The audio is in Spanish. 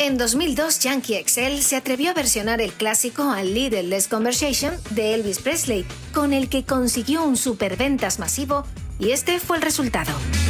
En 2002, Yankee XL se atrevió a versionar el clásico A Little Less Conversation de Elvis Presley, con el que consiguió un superventas masivo, y este fue el resultado.